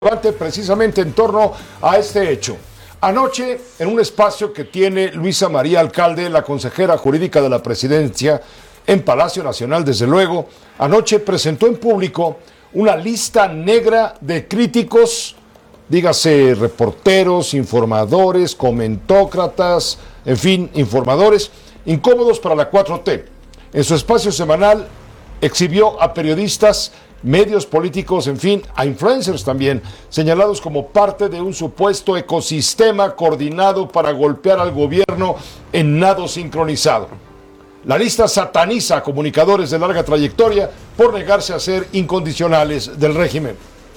precisamente en torno a este hecho. Anoche, en un espacio que tiene Luisa María Alcalde, la consejera jurídica de la presidencia, en Palacio Nacional, desde luego, anoche presentó en público una lista negra de críticos, dígase reporteros, informadores, comentócratas, en fin, informadores incómodos para la 4T. En su espacio semanal exhibió a periodistas, medios políticos, en fin, a influencers también, señalados como parte de un supuesto ecosistema coordinado para golpear al gobierno en nado sincronizado. La lista sataniza a comunicadores de larga trayectoria por negarse a ser incondicionales del régimen.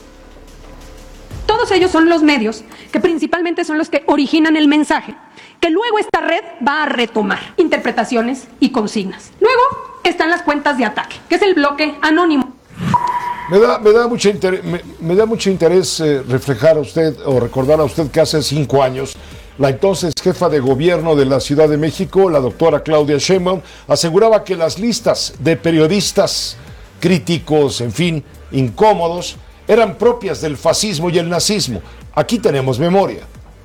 Todos ellos son los medios que principalmente son los que originan el mensaje, que luego esta red va a retomar interpretaciones y consignas. Luego están las cuentas de ataque, que es el bloque anónimo. Me da mucho interés reflejar a usted o recordar a usted que hace 5 años la entonces jefa de gobierno de la Ciudad de México, la doctora Claudia Sheinbaum, aseguraba que las listas de periodistas críticos, en fin, incómodos, eran propias del fascismo y el nazismo. Aquí tenemos memoria.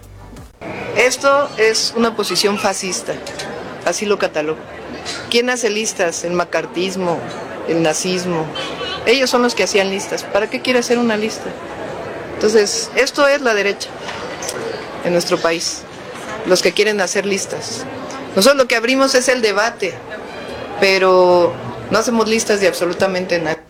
Esto es una posición fascista, así lo catalogo. ¿Quién hace listas? El macartismo, el nazismo. Ellos son los que hacían listas. ¿Para qué quiere hacer una lista? Entonces, esto es la derecha en nuestro país, los que quieren hacer listas. Nosotros lo que abrimos es el debate, pero no hacemos listas de absolutamente nada.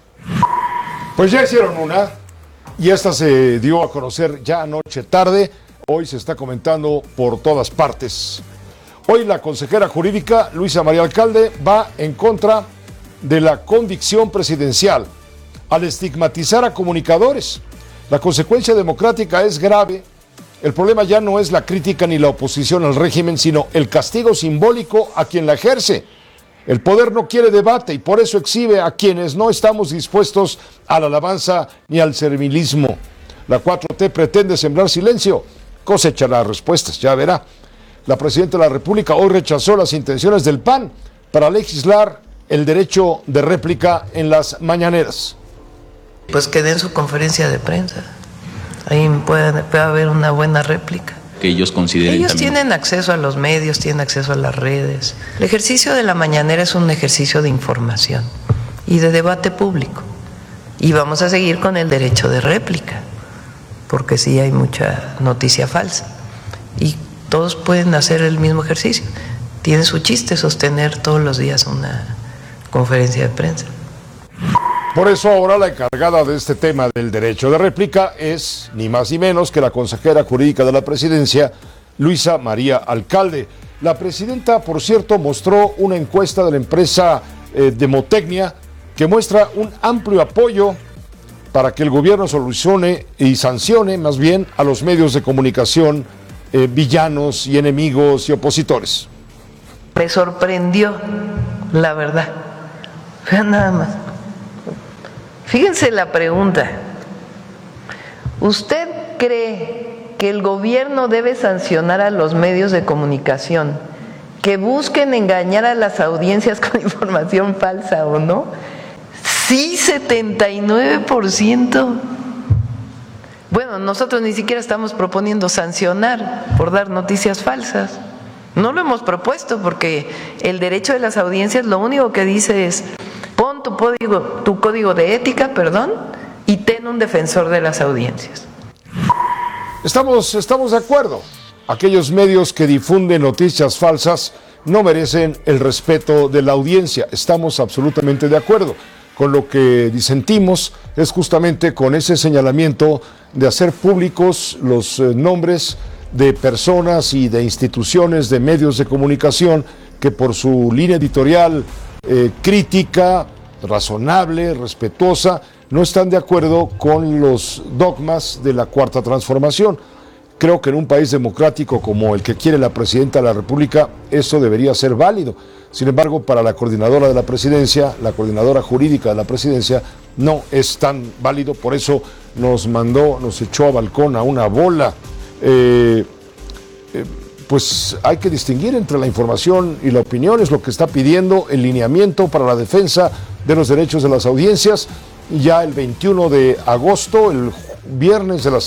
Pues ya hicieron una, y esta se dio a conocer ya anoche tarde. Hoy se está comentando por todas partes. Hoy la consejera jurídica, Luisa María Alcalde, va en contra de la convicción presidencial al estigmatizar a comunicadores. La consecuencia democrática es grave. El problema ya no es la crítica ni la oposición al régimen, sino el castigo simbólico a quien la ejerce. El poder no quiere debate y por eso exhibe a quienes no estamos dispuestos a la alabanza ni al servilismo. La 4T pretende sembrar silencio, cosechará respuestas, ya verá. La presidenta de la República hoy rechazó las intenciones del PAN para legislar el derecho de réplica en las mañaneras. Pues que den su conferencia de prensa. Ahí puede haber una buena réplica. Que ellos consideren. Ellos también tienen acceso a los medios, tienen acceso a las redes. El ejercicio de la mañanera es un ejercicio de información y de debate público. Y vamos a seguir con el derecho de réplica, porque sí hay mucha noticia falsa. Y todos pueden hacer el mismo ejercicio. Tiene su chiste sostener todos los días una conferencia de prensa. Por eso ahora la encargada de este tema del derecho de réplica es ni más ni menos que la consejera jurídica de la presidencia, Luisa María Alcalde. La presidenta, por cierto, mostró una encuesta de la empresa Demotecnia que muestra un amplio apoyo para que el gobierno solucione y sancione más bien a los medios de comunicación villanos y enemigos y opositores. Me sorprendió, la verdad. Vean nada más. Fíjense la pregunta. ¿Usted cree que el gobierno debe sancionar a los medios de comunicación que busquen engañar a las audiencias con información falsa o no? Sí, 79%. Bueno, nosotros ni siquiera estamos proponiendo sancionar por dar noticias falsas. No lo hemos propuesto porque el derecho de las audiencias lo único que dice es: pon tu código de ética, y ten un defensor de las audiencias. Estamos de acuerdo. Aquellos medios que difunden noticias falsas no merecen el respeto de la audiencia. Estamos absolutamente de acuerdo. Con lo que disentimos es justamente con ese señalamiento de hacer públicos los nombres de personas y de instituciones de medios de comunicación que por su línea editorial crítica, razonable, respetuosa, no están de acuerdo con los dogmas de la Cuarta Transformación. Creo que en un país democrático como el que quiere la presidenta de la República, eso debería ser válido. Sin embargo, para la coordinadora de la presidencia, la coordinadora jurídica de la presidencia, no es tan válido. Por eso nos echó a balcón a una bola. Pues hay que distinguir entre la información y la opinión, es lo que está pidiendo el lineamiento para la defensa de los derechos de las audiencias. Ya el 21 de agosto, el viernes de la